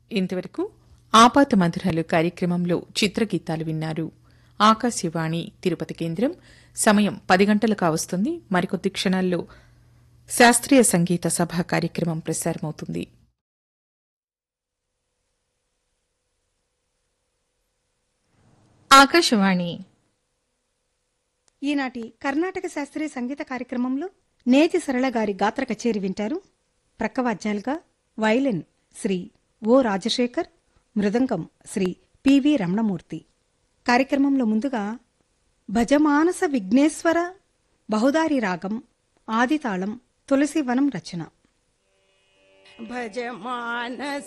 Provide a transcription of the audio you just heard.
ఇంతవరకు ఆపాత మధురాలు కార్యక్రమంలో చిత్రగీతాలు విన్నారు. ఆకాశవాణి తిరుపతి కేంద్రం సమయం 10 గంటలు కావస్తుంది. మరికొద్ది క్షణాల్లో శాస్త్రీయ సంగీత సభ కార్యక్రమం ప్రసారమవుతుంది. ఆకాశవాణి ఈనాటి కర్ణాటక శాస్త్రీయ సంగీత కార్యక్రమంలో నేతి సరళ గారి గాత్ర కచేరి వింటారు. ప్రక్కవాద్యాలుగా వయలిన్ శ్రీ ఓ రాజశేఖర్, మృదంగం శ్రీ పివి రమణమూర్తి. కార్యక్రమంలో ముందుగా భజమానస విఘ్నేశ్వర బహుదారి రాగం ఆదితాళం తులసివనం రచన. భజమానస